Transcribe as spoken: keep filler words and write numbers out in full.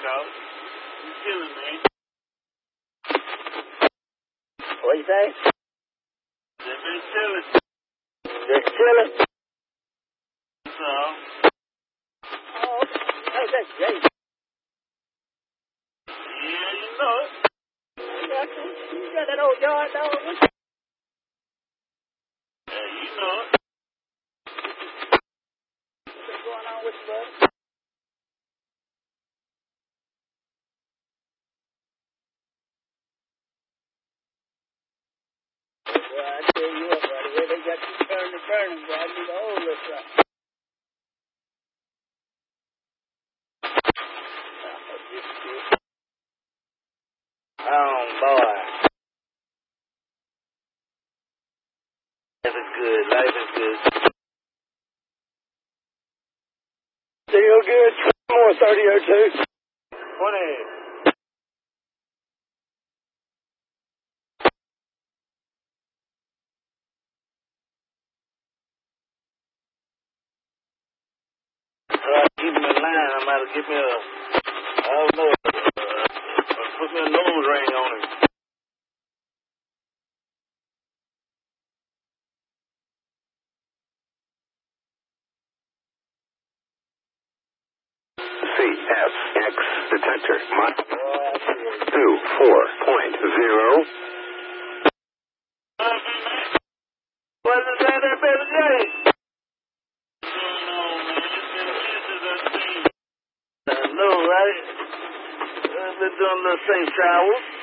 out. You chilling, man. What you say? Just been chilling. Just chilling? That's all. Oh, hey, that's great. Yeah, you know it. You got, you got that old yard dog with you? Yeah, you know it. What's going on with you, bud? Well, I tell you what, buddy, where they got you burning, burning, boy, I need a whole little something. Oh, boy. Life is good. Life is good. Still good. More thirty oh two. twenty. Uh, keep me in line. I'm about to give me a, I don't know, uh, put me a nose ring on him. C F X detector mark two four point zero. What's the name of that baby Jay? What's going on, man? It's been kisses I seen. I know, right? I've been doing a little safe travels.